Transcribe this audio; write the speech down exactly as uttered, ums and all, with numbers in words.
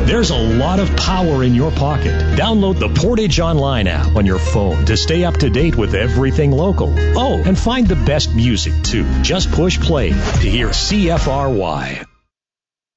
There's a lot of power in your pocket. Download the Portage Online app on your phone to stay up to date with everything local. Oh, and find the best music, too. Just push play to hear C F R Y.